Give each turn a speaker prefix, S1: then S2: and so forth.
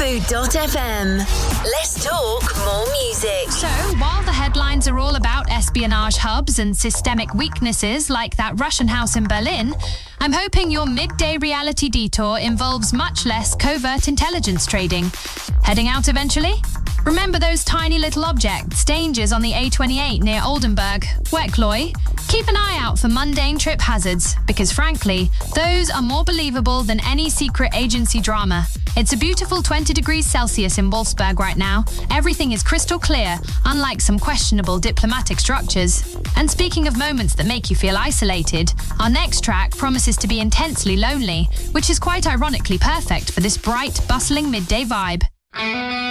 S1: Mood.fm. Let's talk more music.
S2: So, while the headlines are all about espionage hubs and systemic weaknesses like that Russian house in Berlin, I'm hoping your midday reality detour involves much less covert intelligence trading. Heading out eventually? Remember those tiny little objects, dangers on the A28 near Oldenburg, Weckloy? Keep an eye out for mundane trip hazards, because frankly, those are more believable than any secret agency drama. It's a beautiful 20 degrees Celsius in Wolfsburg right now. Everything is crystal clear, unlike some questionable diplomatic structures. And speaking of moments that make you feel isolated, our next track promises to be intensely lonely, which is quite ironically perfect for this bright, bustling midday vibe.